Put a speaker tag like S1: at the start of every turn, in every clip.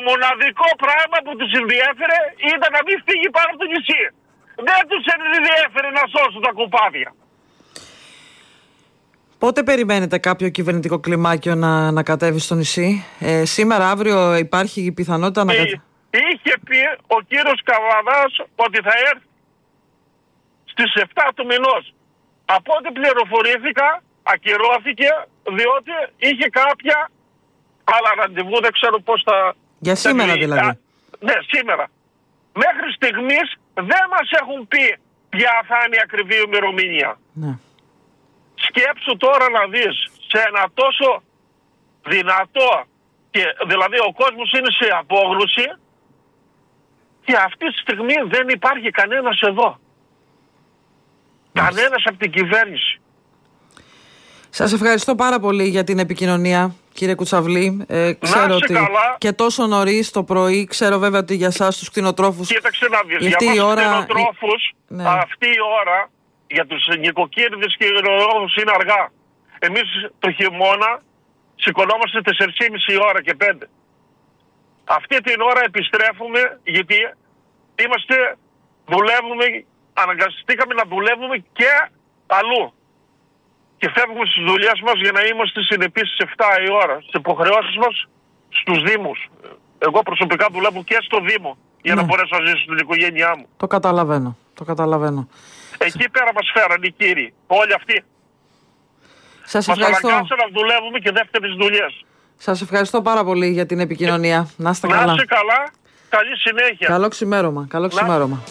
S1: μοναδικό πράγμα που τους ενδιέφερε ήταν να μην φύγει πάνω από το νησί. Δεν τους ενδιέφερε να σώσουν τα κοπάδια.
S2: Πότε περιμένετε κάποιο κυβερνητικό κλιμάκιο να κατέβει στο νησί? Σήμερα, αύριο υπάρχει η πιθανότητα να κατέβει?
S1: Είχε πει ο κύριος Καβαδάς ότι θα έρθει στις 7 του μηνός. Από ό,τι πληροφορήθηκα, ακυρώθηκε διότι είχε κάποια άλλα ραντεβού, δεν ξέρω πώς θα...
S2: Για σήμερα δηλαδή?
S1: Ναι, σήμερα. Μέχρι στιγμής δεν μας έχουν πει ποια θα είναι η ακριβή ημερομηνία.
S2: Ναι.
S1: Σκέψου τώρα να δεις σε ένα τόσο δυνατό και δηλαδή ο κόσμος είναι σε απόγνωση και αυτή τη στιγμή δεν υπάρχει κανένας εδώ. Κανένας από την κυβέρνηση.
S2: Σας ευχαριστώ πάρα πολύ για την επικοινωνία, κύριε Κουτσαβλή. Ξέρω ότι καλά. Και τόσο νωρίς το πρωί, ξέρω βέβαια ότι για εσάς τους κτηνοτρόφους...
S1: Κοίταξε να δεις, για τους κτηνοτρόφους
S2: ναι.
S1: Αυτή η ώρα για τους νοικοκύριδες και κτηνοτρόφους είναι αργά. Εμείς το χειμώνα σηκωνόμαστε 4,5 ώρα και 5. Αυτή την ώρα επιστρέφουμε γιατί δουλεύουμε, αναγκαστήκαμε να δουλεύουμε και αλλού. Και φεύγουμε στις δουλειές μας για να είμαστε συνεπείς στις 7 η ώρα. Στις υποχρεώσεις μας στους Δήμους. Εγώ προσωπικά δουλεύω και στο Δήμο για να μπορέσω να ζήσω στην οικογένειά μου.
S2: Το καταλαβαίνω.
S1: Εκεί πέρα μας φέραν οι κύριοι. Όλοι αυτοί.
S2: Σας ευχαριστώ.
S1: Μας αναγκάσαν να δουλεύουμε και δεύτερες δουλειές.
S2: Σας ευχαριστώ πάρα πολύ για την επικοινωνία. Να είστε καλά.
S1: Να είστε καλά. Καλή συνέχεια.
S2: Καλό ξημέρωμα.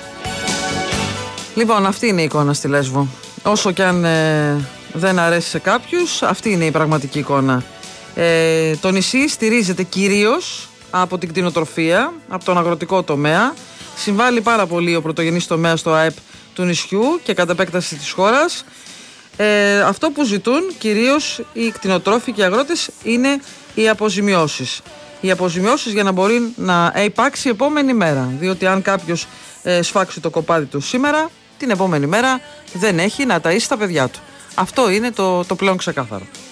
S2: Λοιπόν, αυτή είναι η εικόνα στη Λέσβο. Όσο κι αν δεν αρέσει σε κάποιους, αυτή είναι η πραγματική εικόνα. Το νησί στηρίζεται κυρίως από την κτηνοτροφία, από τον αγροτικό τομέα. Συμβάλλει πάρα πολύ ο πρωτογενής τομέας στο ΑΕΠ του νησιού και κατ' επέκταση της χώρας. Αυτό που ζητούν κυρίως οι κτηνοτρόφοι και οι αγρότες είναι οι αποζημιώσεις. Οι αποζημιώσεις για να μπορεί να υπάρξει η επόμενη μέρα. Διότι αν κάποιος σφάξει το κοπάδι του σήμερα, την επόμενη μέρα δεν έχει να ταΐσει τα παιδιά του. Αυτό είναι το πλέον ξεκάθαρο.